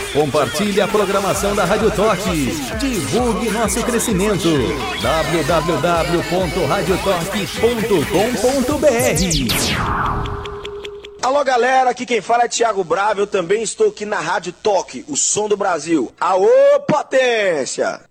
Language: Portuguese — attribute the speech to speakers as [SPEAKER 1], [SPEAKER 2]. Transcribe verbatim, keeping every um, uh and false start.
[SPEAKER 1] Compartilhe a programação da Rádio Toque. Divulgue nosso crescimento. w w w ponto radio toque ponto com ponto b r.
[SPEAKER 2] Alô galera, aqui quem fala é Thiago Bravo, eu também estou aqui na Rádio Toque, o som do Brasil. Aô potência!